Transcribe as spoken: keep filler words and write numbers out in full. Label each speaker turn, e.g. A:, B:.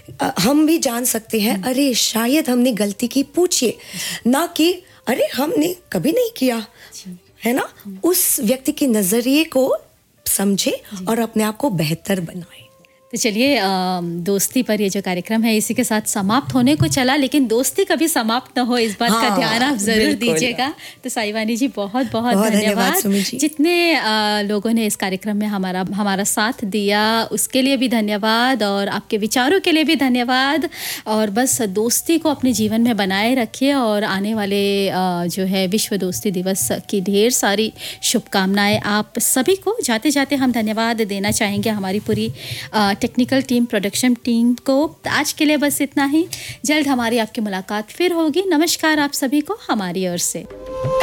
A: अ, हम भी जान सकते हैं अरे शायद हमने गलती की, पूछिए, ना कि अरे हमने कभी नहीं किया, है ना? उस व्यक्ति के नज़रिए को समझे और अपने आप को बेहतर बनाए।
B: तो चलिए दोस्ती पर ये जो कार्यक्रम है इसी के साथ समाप्त होने को चला, लेकिन दोस्ती कभी समाप्त न हो इस बात हाँ, का ध्यान आप ज़रूर दीजिएगा। तो साईवानी जी बहुत बहुत, बहुत धन्यवाद, जितने आ, लोगों ने इस कार्यक्रम में हमारा हमारा साथ दिया उसके लिए भी धन्यवाद, और आपके विचारों के लिए भी धन्यवाद। और बस दोस्ती को अपने जीवन में बनाए रखिए, और आने वाले आ, जो है विश्व दोस्ती दिवस की ढेर सारी शुभकामनाएँ आप सभी को। जाते जाते हम धन्यवाद देना चाहेंगे हमारी पूरी आ, टेक्निकल टीम, प्रोडक्शन टीम को। आज के लिए बस इतना ही। जल्द हमारी आपकी मुलाकात फिर होगी। नमस्कार आप सभी को हमारी ओर से।